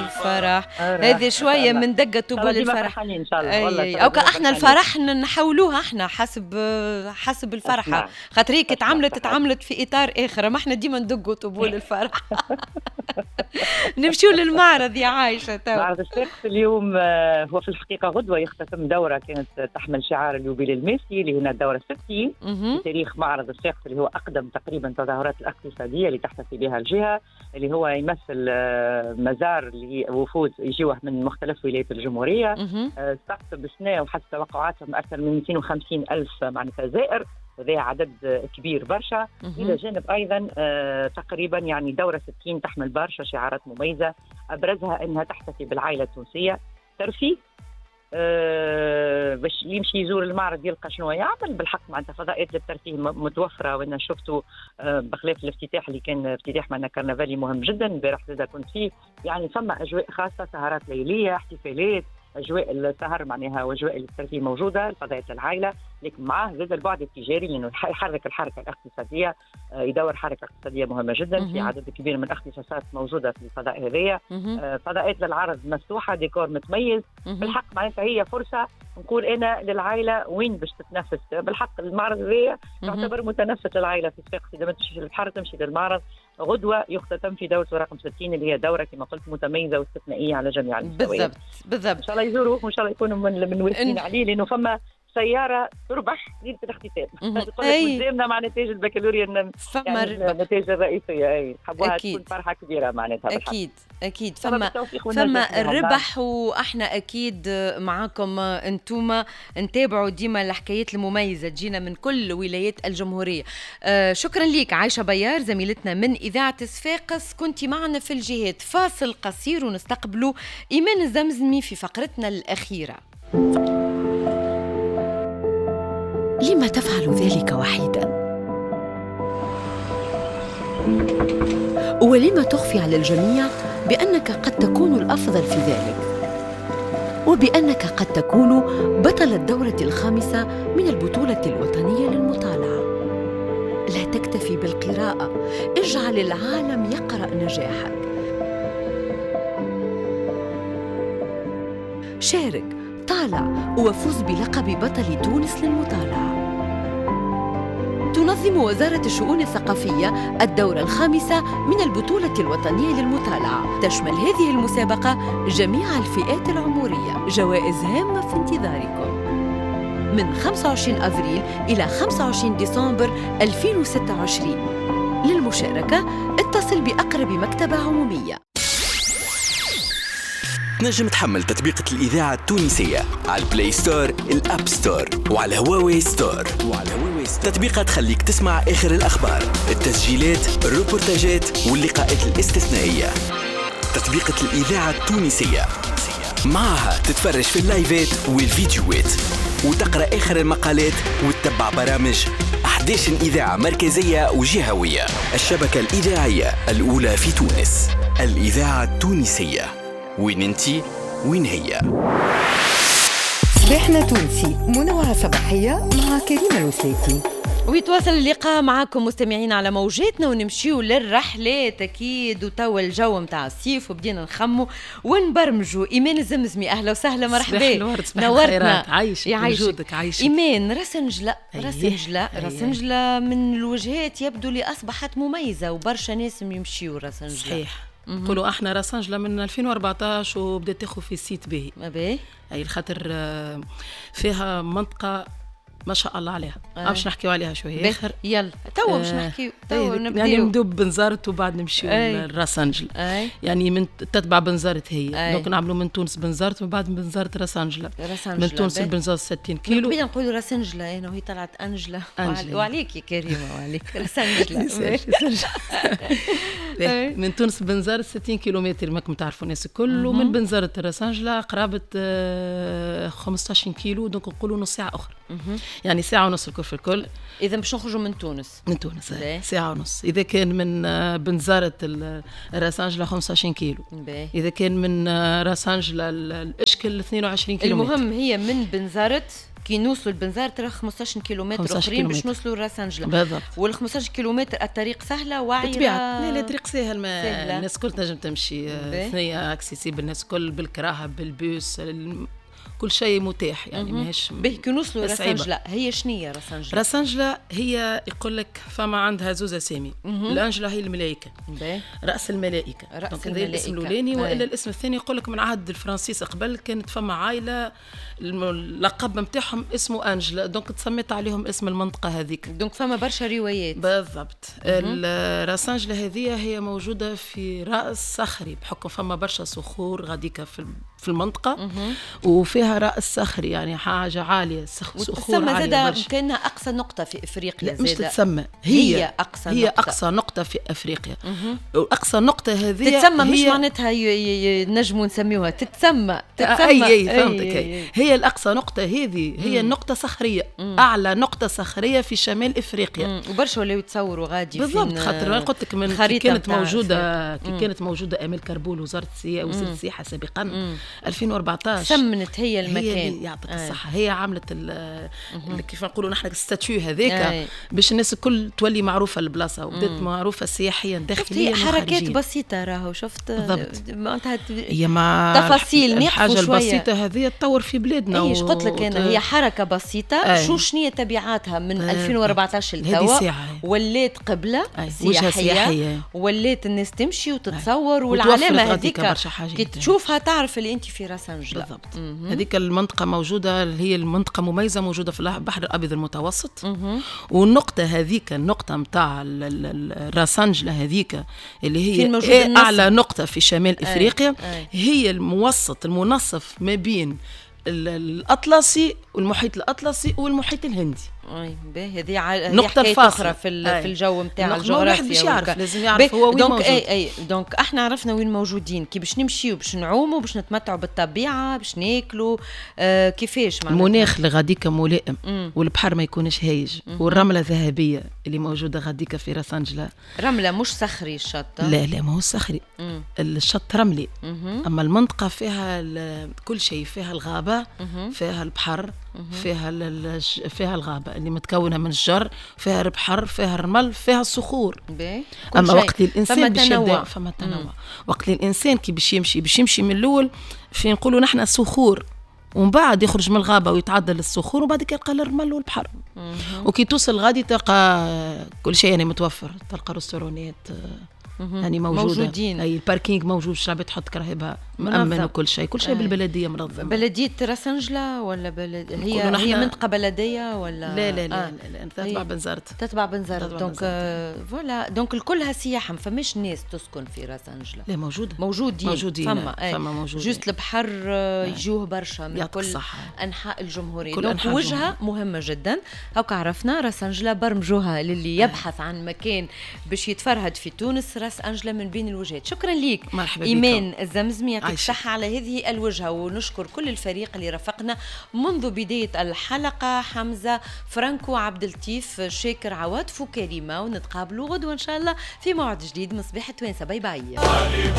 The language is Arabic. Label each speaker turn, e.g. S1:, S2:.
S1: الفرح. هذه شويه من دقه طبول الفرح
S2: ان شاء الله والله.
S1: او احنا الفرح نحولوها احنا حسب الفرحه، خاطر هيك تعملت في اطار اخر، ما احنا ديما ندقوا طبول الفرح. نمشيو للمعرض يا عايشه.
S2: معرض الساقس اليوم هو في الحقيقه غدوه يختتم دوره كانت تحمل شعار اليوبيل الماسي اللي هنا الدوره 60 في تاريخ معرض الساقس، اللي هو اقدم تقريبا التظاهرات الاقتصاديه اللي تحتفي بها الجهه، اللي هو يمثل مزار اللي هي وفود يجيوه من مختلف ولايات الجمهوريه. السقس بسنه وحتى توقعاتهم اكثر من 250 الف معناتها زائر، وهذا عدد كبير برشا. الى جانب ايضا تقريبا يعني دوره 60 تحمل برشا شعارات مميزه، ابرزها انها تحتفي بالعائله التونسيه، ترفيه باش اللي يمشي يزور المعرض يلقى شنو يعمل. بالحق معناتها فضاءات للترفيه متوفره، وانا شفتوا بخلاف الافتتاح اللي كان افتتاح معنا كرنفالي مهم جدا امبارح زاد كنت فيه، يعني ثم اجواء خاصه، سهرات ليليه، احتفالات، اجواء السهر معناها واجواء الترفيه موجوده، الفضاءات للعائله، لكن معاه زاد البعد التجاري لانه يحرك الحركه الاقتصاديه، يدور حركه اقتصاديه مهمه جدا في عدد كبير من الاختصاصات موجوده في الفضاء هذيا. فضاءات للعرض مفتوحه، ديكور متميز. بالحق معناتها هي فرصه نقول انا للعائله وين باش تتنافس. بالحق المعرض هذايا يعتبر متنفس للعائله في الساقس، اذا ما تمشيش للبحر تمشي للمعرض. غدوه يختتم في دورته رقم 60 اللي هي دوره كما قلت متميزه واستثنائيه على جميع المستويات.
S1: بالضبط.
S2: ان شاء الله يزوروه وان شاء الله يكونوا من وارثين عليه، لانه فما سياره تربح ليله الاختتام. تقول لك قدامنا مع نتائج البكالوريا
S1: فما
S2: النتائج الرئيسيه، اي حبوها تكون فرحه كبيره معناتها.
S1: اكيد فما الربح، واحنا اكيد معاكم انتوما نتابعوا ديما الحكايات المميزه تجينا من كل ولايات الجمهوريه. شكرا ليك عايشه بيار زميلتنا من اذاعه صفاقس، كنتي معنا في الجهات. فاصل قصير ونستقبلوا ايمان الزمزمي في فقرتنا الاخيره. لما تفعل ذلك وحيدا؟ ولما تخفي على الجميع بأنك قد تكون الأفضل في ذلك، وبأنك قد تكون بطل الدورة الخامسة من البطولة الوطنية للمطالعة؟ لا تكتفي بالقراءة، اجعل العالم يقرأ نجاحك. شارك، طالع وفوز بلقب بطل تونس للمطالعة. تنظم وزارة الشؤون الثقافية الدورة الخامسة من البطولة الوطنية للمطالعة. تشمل هذه المسابقة جميع الفئات العمرية. جوائز هامة في انتظاركم من 25 أفريل إلى 25 ديسمبر 2026. للمشاركة اتصل بأقرب مكتبة عمومية.
S3: تنجم تحمل تطبيقة الإذاعة التونسية على البلاي ستور، الأب ستور، وعلى هواوي ستور. تطبيقة تخليك تسمع آخر الأخبار، التسجيلات، الروبورتاجات واللقاءات الاستثنائية. تطبيقة الإذاعة التونسية معها تتفرج في اللايفات والفيديوهات، وتقرأ آخر المقالات وتتبع برامج 11 إذاعة مركزية وجهوية. الشبكة الإذاعية الأولى في تونس، الإذاعة التونسية. وين انتي وين هي؟
S4: صباحنا تونسي، منوعة صباحية مع كريمة الوسليتي.
S1: ويتواصل اللقاء معكم مستمعين على موجاتنا، ونمشيو للرحلات اكيد. وتوا الجو متاع الصيف وبدينا نخمو ونبرمجوا. ايمان الزمزمي اهلا وسهلا، مرحبا، نورتنا.
S5: عايشك وجودك. عايشك
S1: ايمان. راسنجلة من الوجهات يبدو لي اصبحت مميزه، وبرشا ناس يمشيو راسنجلة.
S5: صحيح. نقولوا احنا راسنجلة من 2014 وبدات تاخذ في السيت باهي. اي الخاطر فيها منطقه ما شاء الله عليها. باش نحكيو عليها شويه اخر.
S1: يلا توا باش نحكيو، توا نبداو.
S5: يعني ندوب بنزرت وبعد نمشيو لراسنجل. يعني من تتبع بنزرت هي. دونك نعملوا من تونس بنزرت وبعد بنزرت راسنجلة. من تونس بنزرت 60 كيلو.
S1: نبدا نقولوا راسنجلة انا وهي طلعت انجلة. وعليك يا كريمه وعليك راسنجلة.
S5: من تونس بنزرت 60 كيلومتر ماكم تعرفوا الناس الكل. ومن بنزرت راسنجلة قرابه 15 كيلو، دونك نقولوا نص ساعه اخرى. يعني ساعة ونص الكل في الكل.
S1: إذا باش نخرجوا من تونس
S5: ساعة ونص. إذا كان من بنزرت راسانجلا 25 كيلو. إذا كان من راسانجلا الإشكل 22 كيلو.
S1: المهم هي من بنزرت كي نوصلوا لبنزرت 15 كيلومتر اخرين باش نوصلوا لراسانجلا.
S5: بالضبط.
S1: وال 15 كيلومتر الطريق سهله واعره؟
S5: لا الطريق سهل، ما الناس كل تنجم تمشي، ثنيه اكسيسيبل، الناس كل بالكراهه بالبوس، كل شيء متاح يعني ماهيش
S1: باهي. كي نوصلوا راسانجلا هي شنية راسانجلا؟
S5: راسانجلا هي يقول لك فما عندها زوز اسامي. الانجلا هي الملائكه، راس الملائكه، دونك هذا الاسم الاولاني. والا الاسم الثاني يقول لك من عهد الفرنسيس قبل كانت فما عائله اللقب نتاعهم اسمه انجلا، دونك تسميت عليهم اسم المنطقه هذيك.
S1: دونك فما برشا روايات.
S5: بالضبط. راسانجلا هذه هي موجوده في راس صخري، بحكم فما برشا صخور غاديكا في المنطقه، وفيها رأس صخري يعني حاجة عالية، صخور عالية
S1: برشا. كأنها أقصى نقطة في أفريقيا.
S5: لا مش تتسمى، هي أقصى نقطة في أفريقيا. وأقصى نقطة هذه
S1: تتسمى، مش معناتها نجموا نسميوها تتسمى.
S5: أي فهمتك. هي الأقصى نقطة هذه هي النقطة صخرية، أعلى نقطة صخرية في شمال أفريقيا.
S1: وبرشا ولاو يتصوروا غادي
S5: بالضبط. خاطر قلت لك من كانت موجودة أمال كربول وزارة السياحة سابقا 2014
S1: سمنت هي المكان.
S5: هي يعطيك الصحة، هي عملت كيف نقولوا نحن الستاتيو هذاك باش الناس الكل تولي معروفة البلاصة، وبدات معروفة سياحيا داخليا.
S1: حركات بسيطة راهو شفت.
S5: هي مع
S1: تفاصيل
S5: الحاجة البسيطة هذه تطور في بلادنا.
S1: ايش قلت لك انا، هي حركة بسيطة. شنية تبعاتها من 2014 لتوا؟ ولات قبلة سياحية، ولات الناس تمشي وتتصور، والعلامة هذيك كي تشوفها تعرف اللي انت في راسانجلا.
S5: بالضبط. هذيك المنطقة موجودة، هي المنطقة مميزة موجودة في البحر الأبيض المتوسط. والنقطة هذيك، النقطة متاع راسانجلا هذيك اللي هي أعلى نقطة في شمال إفريقيا، هي الموسط المنصف ما بين الأطلسي والمحيط الأطلسي والمحيط الهندي.
S1: هذه
S5: نقطة الفاصلة
S1: في الجو نتاع الجغرافيا.
S5: باش يعرف لازم يعرف هو وين موجود.
S1: دونك احنا عرفنا وين موجودين، كي باش نمشيو باش نعوموا باش نتمتعوا بالطبيعة باش ناكلوا. كيفاش
S5: المناخ اللي غاديك ملائم، والبحر ما يكونش هايج، والرملة ذهبية اللي موجودة غاديك في راسانجلا.
S1: رملة مش صخري الشط؟
S5: لا ما هو صخري، الشط رملي. أما المنطقة فيها كل شيء، فيها الغابة، فيها البحر، فيها الغابة اللي متكونة من الشجر، فيها البحر، فيها الرمل، فيها الصخور. أما وقت الإنسان فما تنوع. وقت الإنسان كي باش يمشي من الأول في نقولوا نحن صخور، ومن بعد يخرج من الغابة ويتعدى للصخور، وبعد كده يلقى الرمل والبحر. وكي توصل غادي تلقى كل شيء يعني متوفر، تلقى رستورانات يعني موجودين، اي الباركينج موجود، الشعب تحط كراهبها مأمن، وكل شيء بالبلديه منظم.
S1: بلديه راسانجلا ولا هي منطقه بلديه ولا؟
S5: لا تتبع بنزرت.
S1: دونك فوالا، دونك الكلها سياحه، ما فماش ناس تسكن في راسانجلا.
S5: لا موجودين فما موجودين.
S1: جوست البحر يجوه برشا من كل انحاء الجمهوريه. دونك وجهه مهمه جدا. هاكا عرفنا راسانجلا، برمجوها للي يبحث عن مكان باش يتفرهد في تونس. راس أنجلا من بين الوجهات. شكرا ليك إيمان الزمزمي، يعطيك الصحة على هذه الوجهة. ونشكر كل الفريق اللي رافقنا منذ بداية الحلقة، حمزة فرانكو، عبد اللطيف، شاكر، عواطف وكريمة. ونتقابلوا غدوة إن شاء الله في موعد جديد من صباح توانسة. باي باي.